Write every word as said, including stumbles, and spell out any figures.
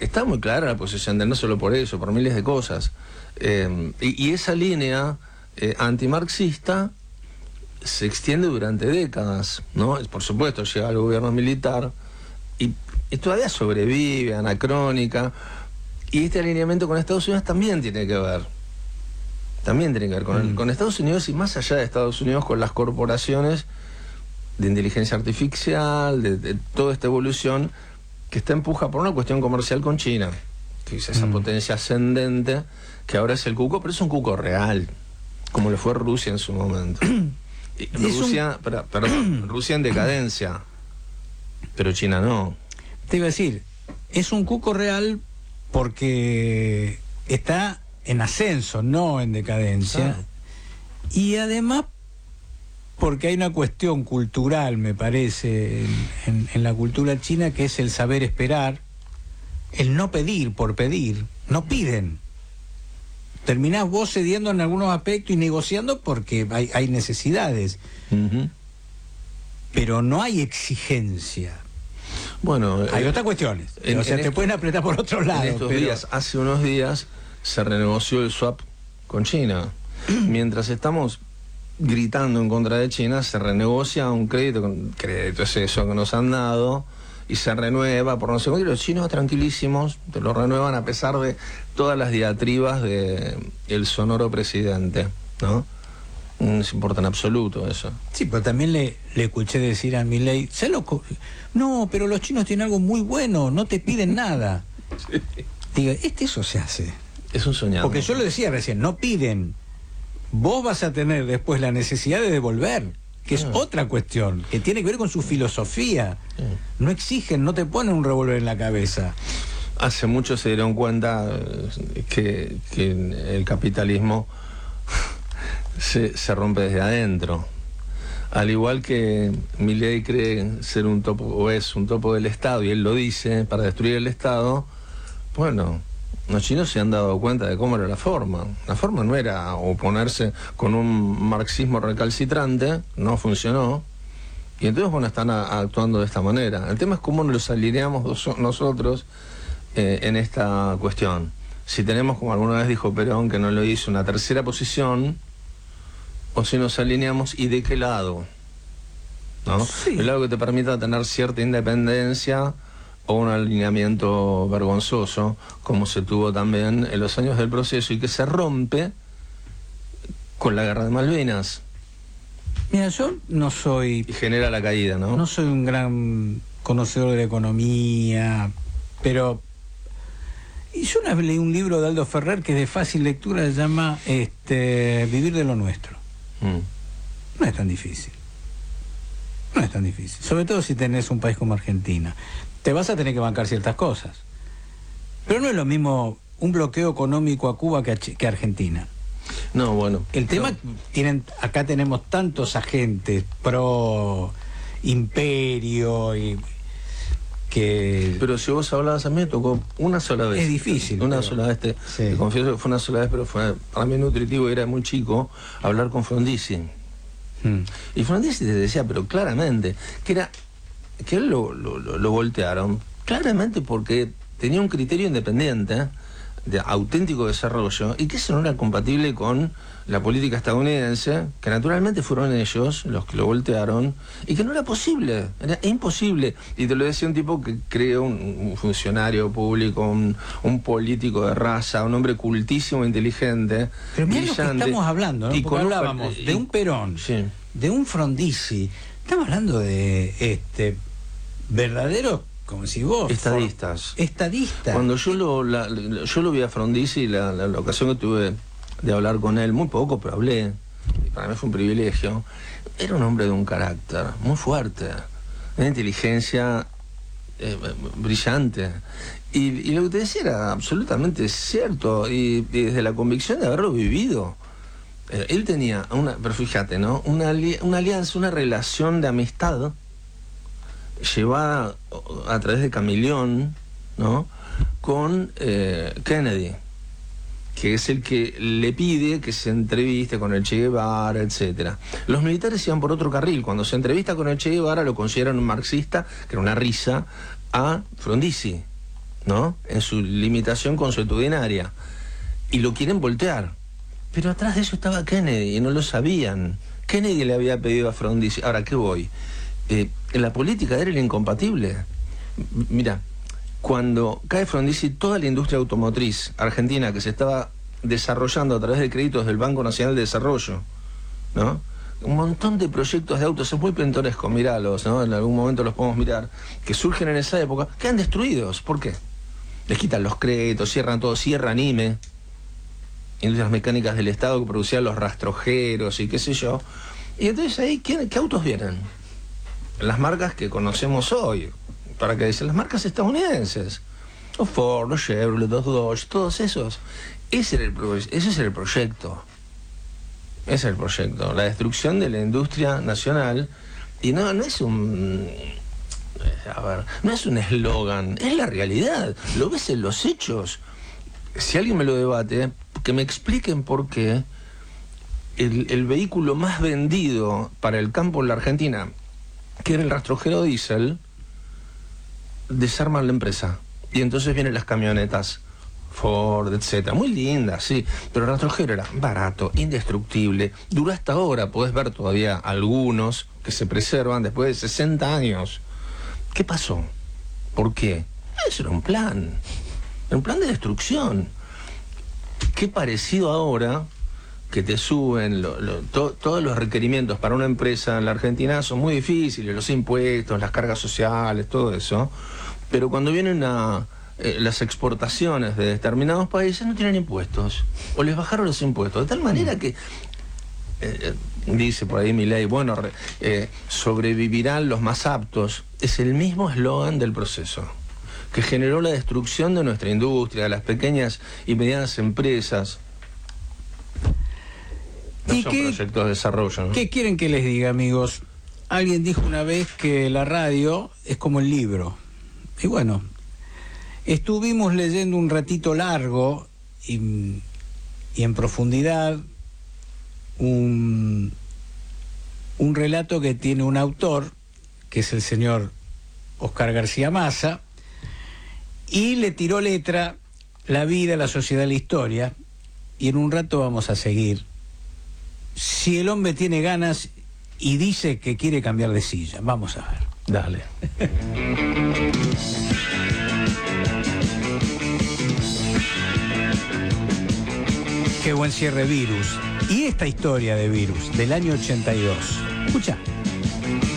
está muy clara la posición de él, no solo por eso, por miles de cosas. Eh, y, y esa línea eh, antimarxista se extiende durante décadas, ¿no? Por supuesto, llega el gobierno militar y, y todavía sobrevive, anacrónica, y este alineamiento con Estados Unidos también tiene que ver. También tiene que ver con, el, con Estados Unidos y más allá de Estados Unidos, con las corporaciones de inteligencia artificial, de, de toda esta evolución que está empuja por una cuestión comercial con China, que es esa mm. potencia ascendente, que ahora es el cuco, pero es un cuco real, como lo fue Rusia en su momento. Y Rusia, un... perdón, perdón, Rusia en decadencia, pero China no. Te iba a decir, es un cuco real porque está en ascenso, no en decadencia. Ah. Y además porque hay una cuestión cultural, me parece, en, en, en la cultura china, que es el saber esperar, el no pedir por pedir. No piden. Terminás vos cediendo en algunos aspectos y negociando porque hay, hay necesidades. Uh-huh. Pero no hay exigencia. Bueno, hay eh, otras cuestiones. En, o sea, en te esto, pueden apretar por otro lado. En estos pero... días, hace unos días, se renegoció el swap con China. Mientras estamos gritando en contra de China, se renegocia un crédito, con crédito es eso que nos han dado, y se renueva por no sé cuánto, y los chinos tranquilísimos te lo renuevan a pesar de todas las diatribas de el sonoro presidente, ¿no? No les importa en absoluto eso. Sí, pero también le, le escuché decir a Milei, ¿se lo no, pero los chinos tienen algo muy bueno, no te piden nada. Sí. Digo, este eso se hace. Es un soñado. Porque yo lo decía recién, no piden. Vos vas a tener después la necesidad de devolver, que es ah. otra cuestión, que tiene que ver con su filosofía. Ah. No exigen, no te ponen un revólver en la cabeza. Hace mucho se dieron cuenta que, que el capitalismo se, se rompe desde adentro. Al igual que Milei cree ser un topo, o es un topo del Estado, y él lo dice, para destruir el Estado, bueno... Los chinos se han dado cuenta de cómo era la forma. La forma no era oponerse con un marxismo recalcitrante, no funcionó, y entonces, bueno, están a, actuando de esta manera. El tema es cómo nos alineamos nosotros eh, en esta cuestión. Si tenemos, como alguna vez dijo Perón, que no lo hizo, una tercera posición, o si nos alineamos, ¿y de qué lado? ¿No? Sí. El lado que te permita tener cierta independencia, o un alineamiento vergonzoso, como se tuvo también en los años del proceso, y que se rompe con la guerra de Malvinas. Mira, yo no soy... Y genera la caída, ¿no? No soy un gran conocedor de la economía, pero... Y yo una vez leí un libro de Aldo Ferrer que es de fácil lectura, se llama este, Vivir de lo Nuestro. Mm. No es tan difícil. No es tan difícil. Sobre todo si tenés un país como Argentina. Te vas a tener que bancar ciertas cosas. Pero no es lo mismo un bloqueo económico a Cuba que a, que a Argentina. No, bueno. El tema, no. tienen, acá tenemos tantos agentes pro imperio y que... Pero si vos hablabas, a mí me tocó una sola vez. Es difícil. Una pero... sola vez, te, sí. te confieso que fue una sola vez, pero fue para mí nutritivo, y era muy chico, hablar con Frondizi. Hmm. Y Frondizi te decía, pero claramente, que era... que él lo, lo, lo voltearon claramente porque tenía un criterio independiente de auténtico desarrollo, y que eso no era compatible con la política estadounidense, que naturalmente fueron ellos los que lo voltearon, y que no era posible, era imposible. Y te lo decía un tipo que creó un, un funcionario público, un, un político de raza, un hombre cultísimo, inteligente, pero mira lo que estamos hablando, ¿no? Y Porque con hablábamos un, de un Perón, sí. de un Frondizi. Estamos hablando de este verdaderos, como si vos... Estadistas. For, estadistas. Cuando yo lo, la, yo lo vi a Frondizi, la, la, la ocasión que tuve de hablar con él, muy poco, pero hablé, y para mí fue un privilegio, era un hombre de un carácter muy fuerte, una inteligencia eh, brillante. Y, y lo que te decía era absolutamente cierto, y, y desde la convicción de haberlo vivido. Él tenía una, pero fíjate, ¿no? Una, una alianza, una relación de amistad llevada a través de Camilión, ¿no? Con eh, Kennedy, que es el que le pide que se entreviste con el Che Guevara, etcétera. Los militares iban por otro carril. Cuando se entrevista con el Che Guevara lo consideran un marxista, que era una risa, a Frondizi, ¿no? En su limitación consuetudinaria. Y lo quieren voltear. Pero atrás de eso estaba Kennedy y no lo sabían. Kennedy le había pedido a Frondizi. Ahora, ¿qué voy? Eh, en la política era el incompatible. M- mira, cuando cae Frondizi, toda la industria automotriz argentina que se estaba desarrollando a través de créditos del Banco Nacional de Desarrollo, ¿no? Un montón de proyectos de autos, es muy pintoresco, miralos, ¿no? En algún momento los podemos mirar, que surgen en esa época, quedan destruidos. ¿Por qué? Les quitan los créditos, cierran todo, cierran I M E, Industrias Mecánicas del Estado, que producían los rastrojeros y qué sé yo. Y entonces ahí, ¿qué, qué autos vienen? Las marcas que conocemos hoy, para que dicen, las marcas estadounidenses. Los Ford, los Chevrolet, los Dodge, todos esos. Ese era el, pro- ese es el proyecto. Ese es el proyecto. La destrucción de la industria nacional. Y no, no es un... A ver, no es un eslogan, es la realidad. Lo ves en los hechos. Si alguien me lo debate, que me expliquen por qué el, el vehículo más vendido para el campo en la Argentina, que era el rastrojero diésel, desarman la empresa. Y entonces vienen las camionetas Ford, etcétera. Muy lindas, sí. Pero el rastrojero era barato, indestructible. Duró hasta ahora. Podés ver todavía algunos que se preservan después de sesenta años. ¿Qué pasó? ¿Por qué? Eso era un plan. Era un plan de destrucción. Qué parecido ahora que te suben lo, lo, to, todos los requerimientos para una empresa en la Argentina son muy difíciles, los impuestos, las cargas sociales, todo eso. Pero cuando vienen a eh, las exportaciones de determinados países no tienen impuestos, o les bajaron los impuestos, de tal manera que eh, dice por ahí Milei, bueno, re, eh, sobrevivirán los más aptos. Es el mismo eslogan del proceso que generó la destrucción de nuestra industria, de las pequeñas y medianas empresas. No ¿Y son qué, proyectos de desarrollo, ¿no? ¿Qué quieren que les diga, amigos? Alguien dijo una vez que la radio es como el libro. Y bueno, estuvimos leyendo un ratito largo y, y en profundidad un, un relato que tiene un autor, que es el señor Oscar García Massa, y le tiró letra la vida, la sociedad, la historia, y en un rato vamos a seguir. Si el hombre tiene ganas y dice que quiere cambiar de silla, vamos a ver. Dale. Qué buen cierre Virus. Y esta historia de Virus, del año ochenta y dos. Escucha.